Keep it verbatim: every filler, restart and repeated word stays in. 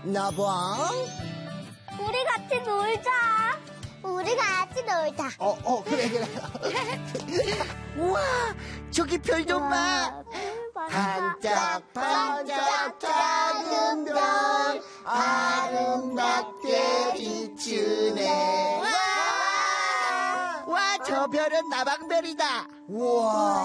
나봐. 우리 같이 놀자. 우리 같이 놀자. 어, 어, 그래, 그래. 우와, 저기 별 좀 봐. 반짝반짝 작은 별, 아름답게 비추네. 와, 와, 저 별은 나방별이다. 우와.